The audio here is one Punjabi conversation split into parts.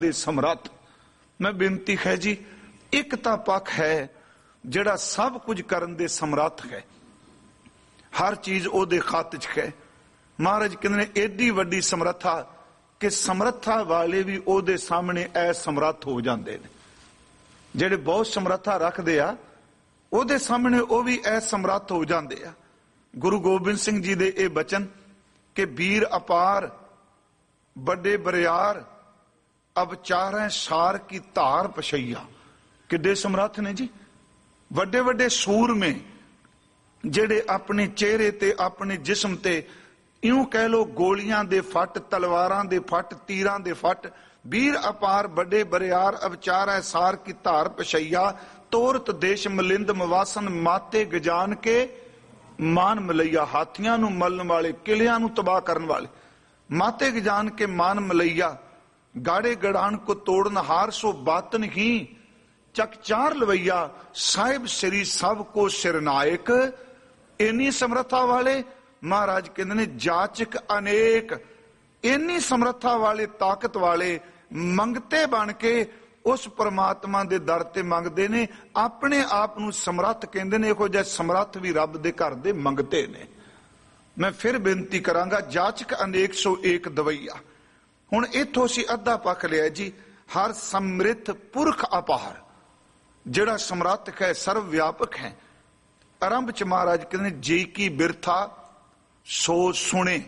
ਦੇ ਸਮਰੱਥ। ਮੈਂ ਬੇਨਤੀ ਹੈ ਜੀ, ਇੱਕ ਤਾਂ ਪੱਖ ਹੈ ਜਿਹੜਾ ਸਭ ਕੁਝ ਕਰਨ ਦੇ ਸਮਰੱਥ ਹੈ, ਹਰ ਚੀਜ਼ ਉਹਦੇ ਹੱਥ 'ਚ ਹੈ। ਮਹਾਰਾਜ ਕਹਿੰਦੇ ਨੇ ਏਡੀ ਵੱਡੀ ਸਮਰੱਥਾ ਕਿ ਸਮਰੱਥਾ ਵਾਲੇ ਵੀ ਉਹਦੇ ਸਾਹਮਣੇ ਅਸਮਰੱਥ ਹੋ ਜਾਂਦੇ ਨੇ। ਜਿਹੜੇ ਬਹੁਤ ਸਮਰੱਥਾ ਰੱਖਦੇ ਆ ਉਹਦੇ ਸਾਹਮਣੇ ਉਹ ਵੀ ਅਸਮਰੱਥ ਹੋ ਜਾਂਦੇ ਆ। ਗੁਰੂ ਗੋਬਿੰਦ ਸਿੰਘ ਜੀ ਦੇ ਇਹ ਬਚਨ ਕਿ ਵੀਰ ਅਪਾਰ ਵੱਡੇ ਬਰਿਆਰ ਅਬ ਚਾਰੈ ਸਾਰ ਕੀ ਧਾਰ ਪਛਈਆ, ਕਿੱਡੇ ਸਮਰੱਥ ਨੇ ਜੀ। ਵੱਡੇ ਵੱਡੇ ਸੂਰਮੇ ਜਿਹੜੇ ਆਪਣੇ ਚਿਹਰੇ ਤੇ ਆਪਣੇ ਜਿਸਮ ਤੇ ਇਉਂ ਕਹਿ ਲੋ ਗੋਲੀਆਂ ਦੇ ਫੱਟ, ਤਲਵਾਰਾਂ ਦੇ ਫੱਟ, ਤੀਰਾਂ ਦੇ ਫੱਟ, ਵੀਰ ਅਪਾਰ ਵੱਡੇ ਬਰਿਆਰ ਅਵਚਾਰੈ ਸਾਰ ਕੀ ਧਾਰ ਪਛਈਆ, ਤੋਰਤ ਦੇਸ਼ ਮਲਿੰਦ ਮਵਾਸਨ ਮਾਤੇ ਗਜਾਨ ਕੇ ਮਾਨ ਮਲਈਆ। ਹਾਥੀਆਂ ਨੂੰ ਮਲਣ ਵਾਲੇ, ਕਿਲਿਆਂ ਨੂੰ ਤਬਾਹ ਕਰਨ ਵਾਲੇ, ਮਾਤੇ ਗਜਾਨ ਕੇ ਮਾਨ ਮਲਈਆ, ਗਾੜੇ ਗੜਾਨ ਕੋ ਤੋੜਨ ਹਾਰ ਸੋ ਬਾਤਨ ਹੀ ਚੱਕ ਚਾਰ ਲਵਈਆ, ਸਾਹਿਬ ਸ੍ਰੀ ਸਭ ਕੋ ਸਿਰਨਾਇਕ। ਇੰਨੀ ਸਮਰੱਥਾ ਵਾਲੇ ਮਹਾਰਾਜ ਕਹਿੰਦੇ ਨੇ ਜਾਚਕ ਅਨੇਕ। ਇੰਨੀ ਸਮਰੱਥਾ ਵਾਲੇ, ਤਾਕਤ ਵਾਲੇ ਮੰਗਤੇ ਬਣ ਕੇ ਉਸ ਪਰਮਾਤਮਾ ਦੇ ਦਰ ਤੇ ਮੰਗਦੇ ਨੇ। ਆਪਣੇ ਆਪ ਨੂੰ ਸਮਰੱਥ ਕਹਿੰਦੇ ਨੇ। ਇਹੋ ਜਿਹੇ ਸਮਰੱਥ ਵੀ ਰੱਬ ਦੇ ਘਰ ਦੇ ਮੰਗਤੇ ਨੇ। ਮੈਂ ਫਿਰ ਬੇਨਤੀ ਕਰਾਂਗਾ, ਜਾਚਕ ਅਨੇਕ ਸੋ ਏਕ ਦਵਈਆ। ਹੁਣ ਇੱਥੋਂ ਅਸੀਂ ਅੱਧਾ ਪੱਖ ਲਿਆ ਜੀ, ਹਰ ਸਮ੍ਰਿੱਥ ਪੁਰਖ ਅਪਾਰ, ਜਿਹੜਾ ਸਮਰੱਥ ਹੈ, ਸਰਵ ਵਿਆਪਕ ਹੈ। ਆਰੰਭ ਚ ਮਹਾਰਾਜ ਕਹਿੰਦੇ ਨੇ ਜੇ ਕੀ ਬਿਰਥਾ ਸੋ ਸੁਣੇ।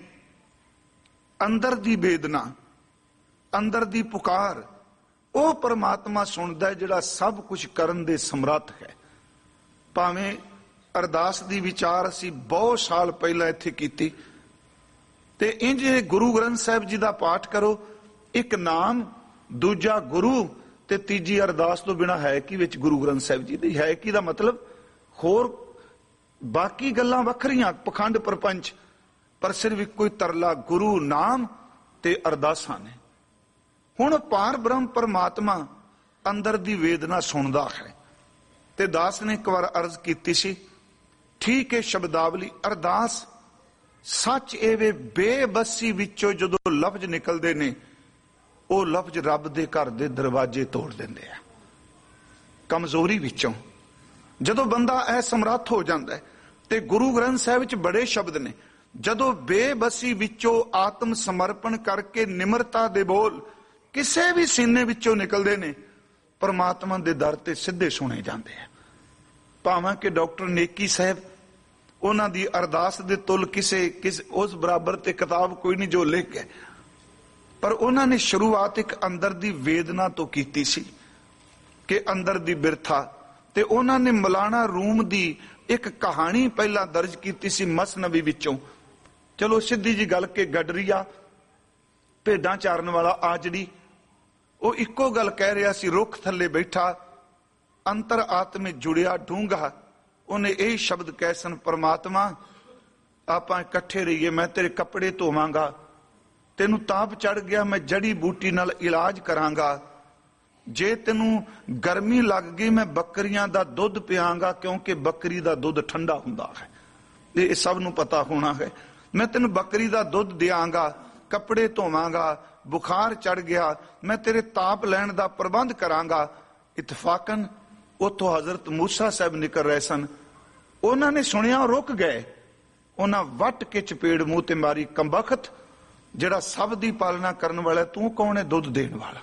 ਅੰਦਰ ਦੀ ਵੇਦਨਾ, ਅੰਦਰ ਦੀ ਪੁਕਾਰ ਉਹ ਪਰਮਾਤਮਾ ਸੁਣਦਾ ਹੈ ਜਿਹੜਾ ਸਭ ਕੁਝ ਕਰਨ ਦੇ ਸਮਰੱਥ ਹੈ। ਭਾਵੇਂ ਅਰਦਾਸ ਦੀ ਵਿਚਾਰ ਅਸੀਂ ਬਹੁਤ ਸਾਲ ਪਹਿਲਾਂ ਇੱਥੇ ਕੀਤੀ, ਤੇ ਇੰਜ ਗੁਰੂ ਗ੍ਰੰਥ ਸਾਹਿਬ ਜੀ ਦਾ ਪਾਠ ਕਰੋ, ਇੱਕ ਨਾਮ, ਦੂਜਾ ਗੁਰੂ, ਤੇ ਤੀਜੀ ਅਰਦਾਸ ਤੋਂ ਬਿਨਾਂ ਹੈ ਕੀ ਵਿੱਚ ਗੁਰੂ ਗ੍ਰੰਥ ਸਾਹਿਬ ਜੀ ਦੀ? ਹੈ ਕੀ ਦਾ ਮਤਲਬ ਹੋਰ ਬਾਕੀ ਗੱਲਾਂ ਵੱਖਰੀਆਂ, ਪਖੰਡ ਪ੍ਰਪੰਚ, ਪਰ ਸਿਰਫ ਇੱਕੋ ਹੀ ਤਰਲਾ ਗੁਰੂ ਨਾਮ ਤੇ ਅਰਦਾਸਾਂ ਨੇ। ਹੁਣ ਪਾਰ ਬ੍ਰਹਮ ਪਰਮਾਤਮਾ ਅੰਦਰ ਦੀ ਵੇਦਨਾ ਸੁਣਦਾ ਹੈ। ਤੇ ਦਾਸ ਨੇ ਇੱਕ ਵਾਰ ਅਰਜ਼ ਕੀਤੀ ਸੀ, ਠੀਕ ਹੈ ਸ਼ਬਦਾਵਲੀ ਅਰਦਾਸ ਸੱਚ ਇਹ ਵੇ ਬੇਬਸੀ ਵਿੱਚੋਂ ਜਦੋਂ ਲਫ਼ਜ਼ ਨਿਕਲਦੇ ਨੇ, ਉਹ ਲਫ਼ਜ਼ ਰੱਬ ਦੇ ਘਰ ਦੇ ਦਰਵਾਜ਼ੇ ਤੋੜ ਦਿੰਦੇ ਆ। ਕਮਜ਼ੋਰੀ ਵਿੱਚੋਂ ਜਦੋਂ ਬੰਦਾ ਅਸਮਰੱਥ ਹੋ ਜਾਂਦਾ ਹੈ, ਤੇ ਗੁਰੂ ਗ੍ਰੰਥ ਸਾਹਿਬ ਵਿੱਚ ਬੜੇ ਸ਼ਬਦ ਨੇ, ਜਦੋਂ ਬੇਬਸੀ ਵਿੱਚੋਂ ਆਤਮ ਸਮਰਪਣ ਕਰਕੇ ਨਿਮਰਤਾ ਦੇ ਬੋਲ ਕਿਸੇ ਵੀ ਸੀਨੇ ਵਿੱਚੋਂ ਨਿਕਲਦੇ ਨੇ, ਪਰਮਾਤਮਾ ਦੇ ਦਰ ਤੇ ਸਿੱਧੇ ਸੁਣੇ ਜਾਂਦੇ ਆ। ਭਾਵੇਂ ਕਿ ਡਾਕਟਰ ਨੇਕੀ ਸਾਹਿਬ, ਉਹਨਾਂ ਦੀ ਅਰਦਾਸ ਦੇ ਤੁਲ ਕਿਸੇ ਉਸ ਬਰਾਬਰ ਤੇ ਕਿਤਾਬ ਕੋਈ ਨਹੀਂ ਜੋ ਲਿਖ ਗਏ, ਪਰ ਉਹਨਾਂ ਨੇ ਸ਼ੁਰੂਆਤ ਇੱਕ ਅੰਦਰ ਦੀ ਵੇਦਨਾ ਤੋਂ ਕੀਤੀ ਸੀ ਕਿ ਅੰਦਰ ਦੀ ਬਿਰਥਾ। ਤੇ ਉਹਨਾਂ ਨੇ ਮੌਲਾਨਾ ਰੂਮ ਦੀ ਇੱਕ ਕਹਾਣੀ ਪਹਿਲਾਂ ਦਰਜ ਕੀਤੀ ਸੀ ਮਸਨਵੀ ਵਿੱਚੋਂ। ਚਲੋ ਸਿੱਧੀ ਜੀ ਗੱਲ ਕਿ ਗਡਰੀਆ ਭੇਡਾਂ ਚਾਰਨ ਵਾਲਾ ਆਜੜੀ, ਉਹ ਇੱਕੋ ਗੱਲ ਕਹਿ ਰਿਹਾ ਸੀ, ਰੁੱਖ ਥੱਲੇ ਬੈਠਾ, ਅੰਤਰ ਆਤਮੇ ਜੁੜਿਆ ਡੂੰਘਾ। ਉਹਨੇ ਇਹ ਸ਼ਬਦ ਕਹਿ ਸਨ, ਪਰਮਾਤਮਾ ਆਪਾਂ ਇਕੱਠੇ ਰਹੀਏ, ਮੈਂ ਤੇਰੇ ਕੱਪੜੇ ਧੋਵਾਂਗਾ, ਤੈਨੂੰ ਤਾਪ ਚੜ ਗਿਆ ਮੈਂ ਜੜੀ ਬੂਟੀ ਨਾਲ ਇਲਾਜ ਕਰਾਂਗਾ, ਜੇ ਤੈਨੂੰ ਗਰਮੀ ਲੱਗ ਗਈ ਮੈਂ ਬੱਕਰੀਆਂ ਦਾ ਦੁੱਧ ਪਿਆਂਗਾ, ਕਿਉਂਕਿ ਬੱਕਰੀ ਦਾ ਦੁੱਧ ਠੰਡਾ ਹੁੰਦਾ ਹੈ, ਇਹ ਸਭ ਨੂੰ ਪਤਾ ਹੋਣਾ ਹੈ। ਮੈਂ ਤੈਨੂੰ ਬੱਕਰੀ ਦਾ ਦੁੱਧ ਦਿਆਂਗਾ, ਕੱਪੜੇ ਧੋਵਾਂਗਾ, ਬੁਖਾਰ ਚੜ ਗਿਆ ਮੈਂ ਤੇਰੇ ਤਾਪ ਲੈਣ ਦਾ ਪ੍ਰਬੰਧ ਕਰਾਂਗਾ। ਇਤਫਾਕਨ ਉੱਥੋਂ ਹਜ਼ਰਤ ਮੂਸਾ ਸਾਹਿਬ ਨਿਕਲ ਰਹੇ ਸਨ। ਉਹਨਾਂ ਨੇ ਸੁਣਿਆ, ਰੁਕ ਗਏ। ਉਹਨਾਂ ਵੱਟ ਕੇ ਚਪੇੜ ਮੂੰਹ ਤੇ ਮਾਰੀ, ਕੰਬਖਤ, ਜਿਹੜਾ ਸਭ ਦੀ ਪਾਲਣਾ ਕਰਨ ਵਾਲਾ, ਤੂੰ ਕੌਣ ਹੈ ਦੁੱਧ ਦੇਣ ਵਾਲਾ?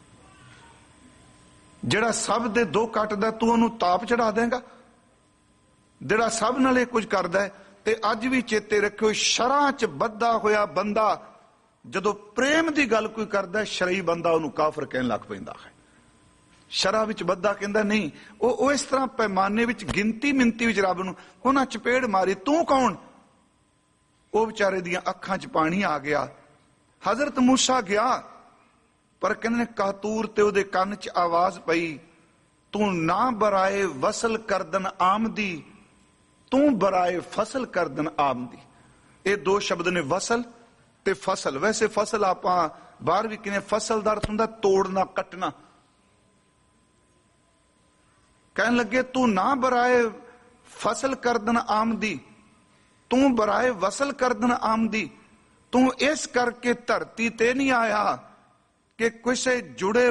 ਜਿਹੜਾ ਸਭ ਦੇ ਦੋ ਕੱਟਦਾ ਤੂੰ ਉਹਨੂੰ ਤਾਪ ਚੜਾ ਦੇਂਗਾ? ਜਿਹੜਾ ਸਭ ਨਾਲ ਇਹ ਕੁਝ ਕਰਦਾ ਹੈ। ਤੇ ਅੱਜ ਵੀ ਚੇਤੇ ਰੱਖਿਓ, ਸ਼ਰਾਂ ਚ ਬੱਧਾ ਹੋਇਆ ਬੰਦਾ ਜਦੋਂ ਪ੍ਰੇਮ ਦੀ ਗੱਲ ਕੋਈ ਕਰਦਾ, ਸ਼ਰਈ ਬੰਦਾ ਉਹਨੂੰ ਕਾਫਰ ਕਹਿਣ ਲੱਗ ਪੈਂਦਾ ਹੈ। ਸ਼ਰਾਂ ਵਿੱਚ ਬੱਧਾ ਕਹਿੰਦਾ ਨਹੀਂ, ਉਹ ਇਸ ਤਰ੍ਹਾਂ ਪੈਮਾਨੇ ਵਿੱਚ ਗਿਣਤੀ ਮਿੰਤੀ ਵਿੱਚ ਰੱਬ ਨੂੰ ਉਹਨਾਂ ਚਪੇੜ ਮਾਰੀ, ਤੂੰ ਕੌਣ? ਉਹ ਵਿਚਾਰੇ ਦੀਆਂ ਅੱਖਾਂ 'ਚ ਪਾਣੀ ਆ ਗਿਆ। ਹਜ਼ਰਤ ਮੂਸਾ ਗਿਆ, ਪਰ ਕਹਿੰਦੇ ਨੇ ਕਾਤੂਰ ਤੇ ਉਹਦੇ ਕੰਨ 'ਚ ਆਵਾਜ਼ ਪਈ, ਤੂੰ ਨਾ ਬਰਾਏ ਵਸਲ ਕਰਦਨ ਆਮਦੀ, ਤੂੰ ਬਰਾਏ ਫਸਲ ਕਰਦਨ ਆਮਦੀ। ਇਹ ਦੋ ਸ਼ਬਦ ਨੇ, ਵਸਲ ਤੇ ਫਸਲ। ਵੈਸੇ ਫਸਲ ਆਪਾਂ ਬਾਹਰ ਵੀ ਕਿਵੇਂ, ਫਸਲ ਦਾ ਅਰਥ ਹੁੰਦਾ ਤੋੜਨਾ, ਕੱਟਣਾ। ਕਹਿਣ ਲੱਗੇ ਤੂੰ ਨਾ ਬਰਾਏ ਫਸਲ ਕਰਦਨ ਆਮਦੀ, ਤੂੰ ਬਰਾਏ ਵਸਲ ਕਰਦਨ ਆਮਦੀ। ਤੂੰ ਇਸ ਕਰਕੇ ਧਰਤੀ ਤੇ ਨਹੀਂ ਆਇਆ ਕਿ ਕਿਸੇ ਜੁੜੇ